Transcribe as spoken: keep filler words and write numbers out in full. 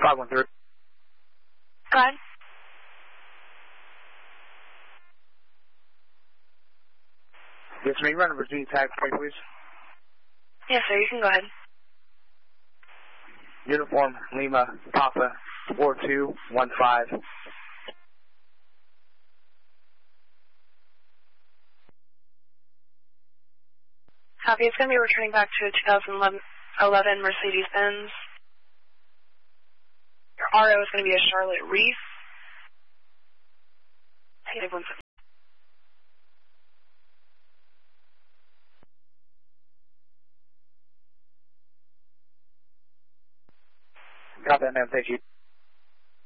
five one three. Go ahead. Yes, may you run a Virginia tag for me, please? Yes, sir, you can go ahead. Uniform Lima Papa four two one five. Copy. It's going to be returning back to a two thousand eleven Mercedes-Benz. Your R O is going to be a Charlotte Reef. Negative one second. Got that, man. Thank you.